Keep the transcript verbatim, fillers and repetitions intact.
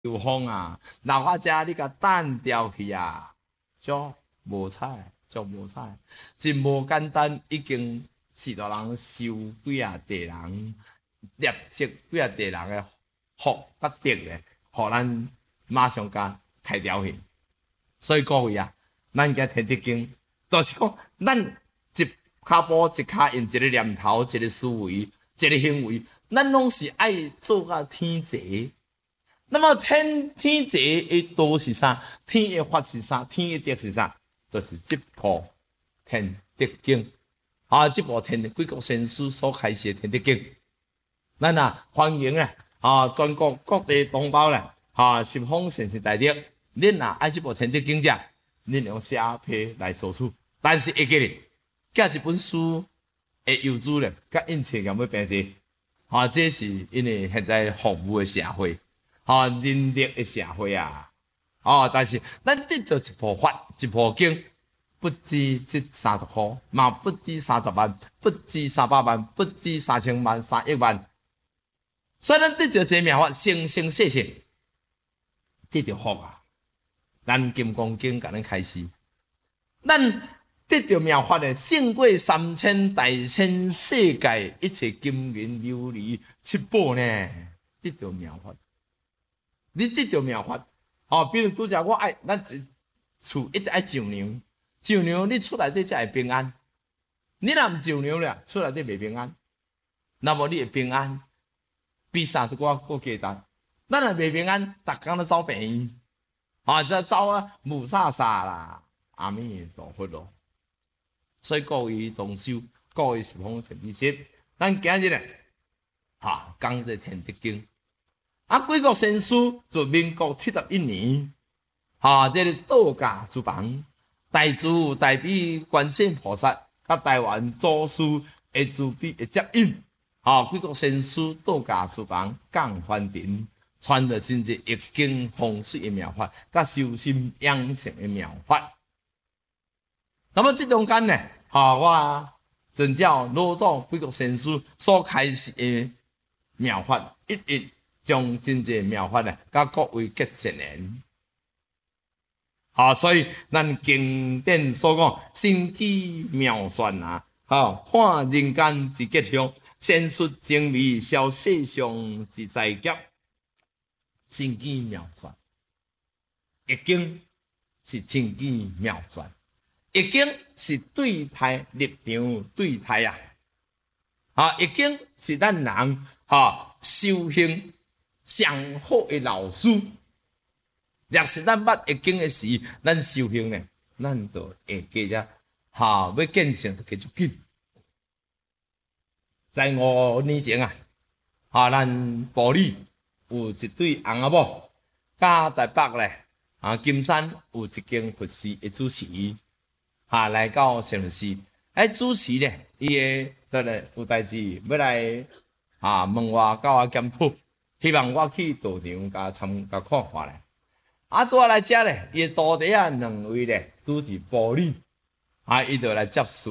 有风啊，那我遮你甲单调去啊，足无彩，足无彩，真无简单，已经是大人受几啊地人劣迹几啊地人的福甲德咧，互咱马上甲开条去。所以各位啊，咱家天地经，就是讲咱一骹步一骹印，一个念头，一个思维，一个行为，咱拢是爱做甲天齐。那么天天齐的道是啥？天的法是啥？天的德是啥？就是这部天地经啊！这部天贵国先师所开始的天地经，咱啊欢迎咧啊！全国各地同胞咧啊，十方善善大德，恁啊爱这部天地经者，恁用写批来索取，但是会记咧，寄一本书的邮资咧，甲印册有要平济啊！这是因为现在服务的社会。啊，人力的社会啊，哦，但是咱得到一部法，一部经，不止这三十块，嘛不止三十万，不止三百万，不止三千万、三亿万。所以咱得到这妙法，生生世世得到福啊！咱金刚经甲咱开始，咱得到妙法的，胜过三千大千世界一切金银琉璃七宝呢，得到妙法。你得到妙法，哦，比如拄则我爱，咱厝一直爱上娘，上娘你出来底才会平安。你若毋上娘咧，出来底袂平安。那么你会平安，比三十我过简单。咱若袂平安，逐工都走病院，啊，这走啊无啥啥啦，阿弥陀佛咯。所以各位同修，各位十方善知识，咱今日咧，哈，讲这天地经。啊，贵国先师自民国七十一年，哈、啊，这个道家之邦，大慈大悲观世音菩萨，甲台湾祖师的慈悲的接引，哈、啊，贵国先师道家之邦降凡尘，传了真正易经风水的妙法，甲修心养性的妙法。那么这中间呢，哈、啊，我遵照老祖贵国先师所开始的妙法，一一。将真正妙法咧，甲各位结成缘。好，所以咱经典所讲，心机妙算啊，好，看人间之吉祥，显出精微，消世上之灾劫，心机妙算。易经是心机妙算，易经是对台立场对台啊，啊，易经是咱人哈修行。上好的老师，若是咱捌易经的时，咱修行呢，咱就会记着，哈，要见成就继续紧。在五年前啊，哈，咱部里有一对翁仔某，甲台北咧，啊，金山有一间佛寺的主持，哈，来到善佛寺，喺主持咧，伊个得咧有代志要来，啊，问我教我检讨。希望我去道场甲参甲看看咧。啊，拄仔来遮咧，伊徒弟啊两位咧，拄是部里，啊，伊就来接受。